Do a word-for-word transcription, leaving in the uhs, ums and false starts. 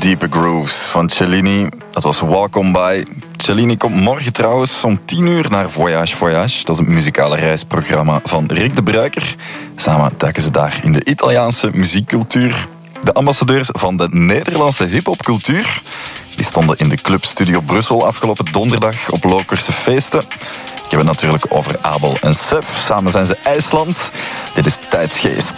Diepe Grooves van Cellini. Dat was Walk On By. Cellini komt morgen trouwens om tien uur naar Voyage Voyage. Dat is een muzikale reisprogramma van Rick de Bruiker. Samen duiken ze daar in de Italiaanse muziekcultuur. De ambassadeurs van de Nederlandse hiphopcultuur die stonden in de Club Studio Brussel afgelopen donderdag op Lokerse feesten. Ik heb het natuurlijk over Abel en Sef. Samen zijn ze IJsland. Dit is Tijdsgeest.